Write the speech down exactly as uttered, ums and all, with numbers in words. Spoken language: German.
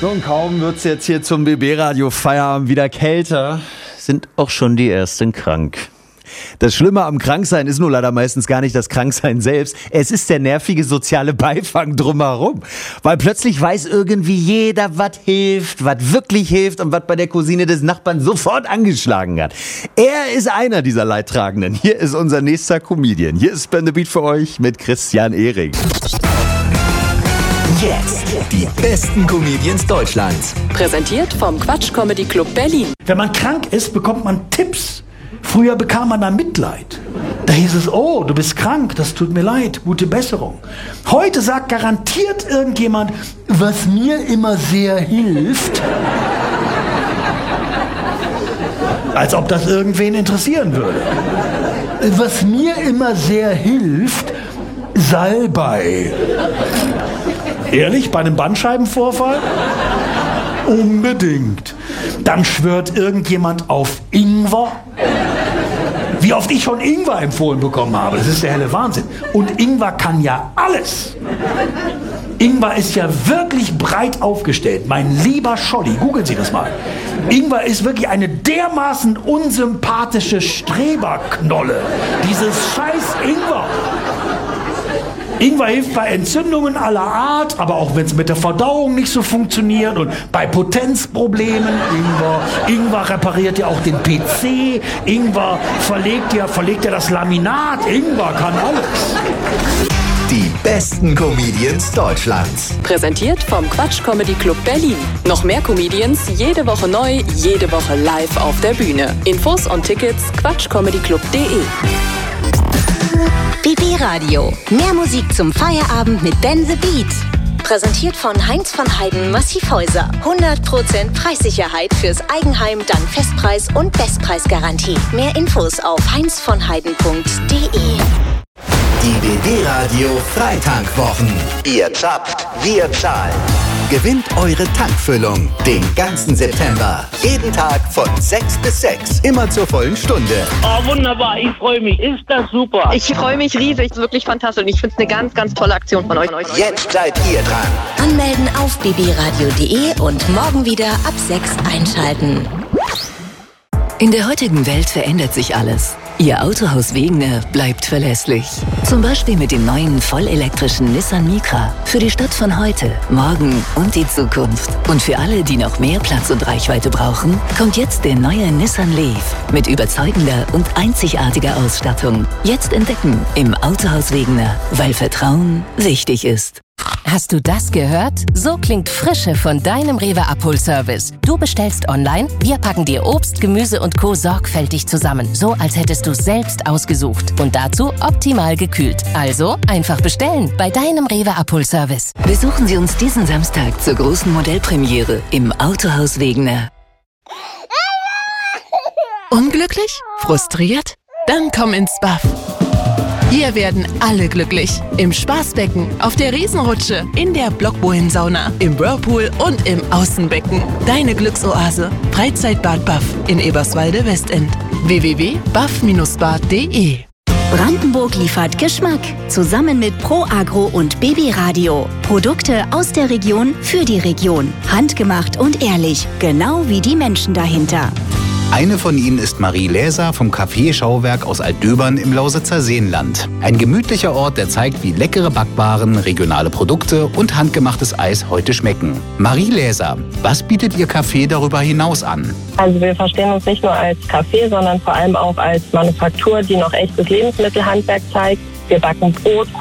Nun, kaum wird's jetzt hier zum B B-Radio Feierabend wieder kälter, sind auch schon die Ersten krank. Das Schlimme am Kranksein ist nur leider meistens gar nicht das Kranksein selbst. Es ist der nervige soziale Beifang drumherum. Weil plötzlich weiß irgendwie jeder, was hilft, was wirklich hilft und was bei der Cousine des Nachbarn sofort angeschlagen hat. Er ist einer dieser Leidtragenden. Hier ist unser nächster Comedian. Hier ist Spin the Beat für euch mit Christian Ehring. Jetzt die besten Comedians Deutschlands. Präsentiert vom Quatsch Comedy Club Berlin. Wenn man krank ist, bekommt man Tipps. Früher bekam man da Mitleid. Da hieß es, oh, du bist krank, das tut mir leid, gute Besserung. Heute sagt garantiert irgendjemand, was mir immer sehr hilft. Als ob das irgendwen interessieren würde. Was mir immer sehr hilft, Salbei. Ehrlich, bei einem Bandscheibenvorfall? Unbedingt. Dann schwört irgendjemand auf Ingwer. Wie oft ich schon Ingwer empfohlen bekommen habe, das ist der helle Wahnsinn. Und Ingwer kann ja alles. Ingwer ist ja wirklich breit aufgestellt. Mein lieber Scholli, googeln Sie das mal. Ingwer ist wirklich eine dermaßen unsympathische Streberknolle. Dieses scheiß Ingwer. Ingwer hilft bei Entzündungen aller Art, aber auch wenn es mit der Verdauung nicht so funktioniert und bei Potenzproblemen. Ingwer, Ingwer repariert ja auch den P C. Ingwer verlegt ja, verlegt ja das Laminat. Ingwer kann alles. Die besten Comedians Deutschlands. Präsentiert vom Quatsch Comedy Club Berlin. Noch mehr Comedians, jede Woche neu, jede Woche live auf der Bühne. Infos und Tickets quatschcomedyclub punkt de. B B-Radio. Mehr Musik zum Feierabend mit Ben the Beat. Präsentiert von Heinz von Heiden Massivhäuser. hundert Prozent Preissicherheit fürs Eigenheim, dank Festpreis und Bestpreisgarantie. Mehr Infos auf heinz von heiden punkt de. Die B B-Radio Freitankwochen. Ihr zappt, wir zahlen. Gewinnt eure Tankfüllung den ganzen September. Jeden Tag von sechs bis sechs. Immer zur vollen Stunde. Oh, wunderbar. Ich freue mich. Ist das super. Ich freue mich riesig. Wirklich fantastisch. Und ich finde es eine ganz, ganz tolle Aktion von euch. Jetzt seid ihr dran. Anmelden auf b b radio punkt de und morgen wieder ab sechs einschalten. In der heutigen Welt verändert sich alles. Ihr Autohaus Wegener bleibt verlässlich. Zum Beispiel mit dem neuen vollelektrischen Nissan Micra. Für die Stadt von heute, morgen und die Zukunft. Und für alle, die noch mehr Platz und Reichweite brauchen, kommt jetzt der neue Nissan Leaf. Mit überzeugender und einzigartiger Ausstattung. Jetzt entdecken im Autohaus Wegener, weil Vertrauen wichtig ist. Hast du das gehört? So klingt Frische von deinem Rewe-Abholservice. Du bestellst online, wir packen dir Obst, Gemüse und Co. sorgfältig zusammen. So, als hättest du es selbst ausgesucht. Und dazu optimal gekühlt. Also einfach bestellen bei deinem Rewe-Abholservice. Besuchen Sie uns diesen Samstag zur großen Modellpremiere im Autohaus Wegener. Unglücklich? Frustriert? Dann komm ins B A F. Hier werden alle glücklich. Im Spaßbecken, auf der Riesenrutsche, in der Blockbohlen-Sauna, im Whirlpool und im Außenbecken. Deine Glücksoase. Freizeitbad B A F in Eberswalde-Westend. w w w punkt b a f dash bad punkt de. Brandenburg liefert Geschmack. Zusammen mit Pro Agro und B B-Radio. Produkte aus der Region für die Region. Handgemacht und ehrlich. Genau wie die Menschen dahinter. Eine von ihnen ist Marie Läser vom Café Schauwerk aus Altdöbern im Lausitzer Seenland. Ein gemütlicher Ort, der zeigt, wie leckere Backwaren, regionale Produkte und handgemachtes Eis heute schmecken. Marie Läser, was bietet Ihr Café darüber hinaus an? Also wir verstehen uns nicht nur als Café, sondern vor allem auch als Manufaktur, die noch echtes Lebensmittelhandwerk zeigt. Wir backen Brot,